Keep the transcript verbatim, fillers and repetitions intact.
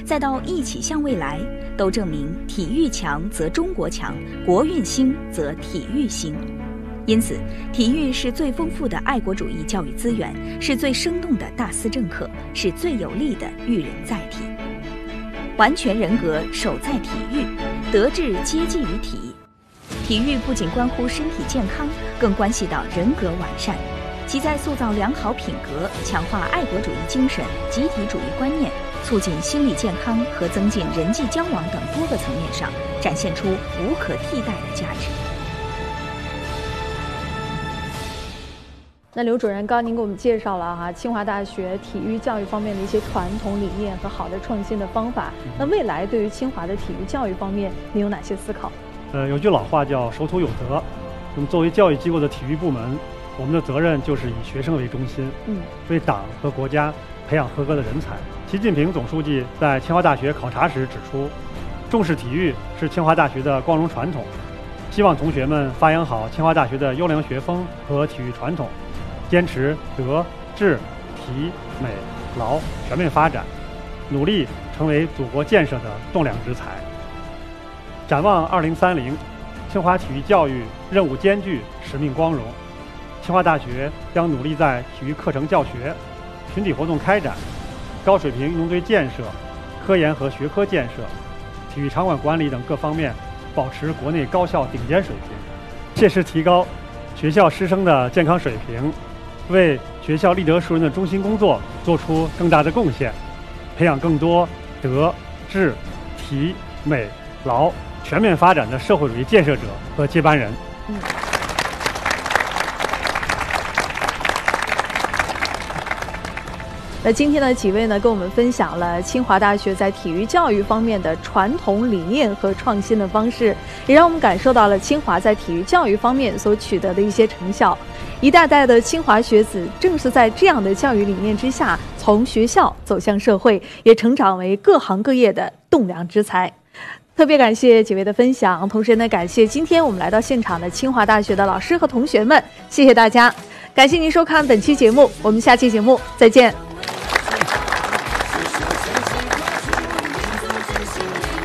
再到一起向未来，都证明体育强则中国强，国运兴则体育兴。因此，体育是最丰富的爱国主义教育资源，是最生动的大思政课，是最有力的育人载体。完全人格守在体育，德智皆继于体。体育不仅关乎身体健康，更关系到人格完善。其在塑造良好品格、强化爱国主义精神、集体主义观念、促进心理健康和增进人际交往等多个层面上，展现出无可替代的价值。 那刘主任，刚刚您给我们介绍了哈、啊、清华大学体育教育方面的一些传统理念和好的创新的方法。那未来对于清华的体育教育方面，您有哪些思考？ 呃，有句老话叫“守土有德”。那么，作为教育机构的体育部门，我们的责任就是以学生为中心，嗯，为党和国家培养合格的人才。习近平总书记在清华大学考察时指出，重视体育是清华大学的光荣传统，希望同学们发扬好清华大学的优良学风和体育传统。坚持德、智、体、美、劳全面发展，努力成为祖国建设的栋梁之才。展望二零三零，清华体育教育任务艰巨，使命光荣。清华大学将努力在体育课程教学、群体活动开展、高水平运动队建设、科研和学科建设、体育场馆管理等各方面，保持国内高校顶尖水平，切实提高学校师生的健康水平，为学校立德树人的中心工作做出更大的贡献，培养更多德、智、体、美、劳全面发展的社会主义建设者和接班人。嗯那今天的几位呢，跟我们分享了清华大学在体育教育方面的传统理念和创新的方式，也让我们感受到了清华在体育教育方面所取得的一些成效。一代代的清华学子正是在这样的教育理念之下，从学校走向社会，也成长为各行各业的栋梁之才。特别感谢几位的分享，同时呢，感谢今天我们来到现场的清华大学的老师和同学们，谢谢大家，感谢您收看本期节目，我们下期节目再见。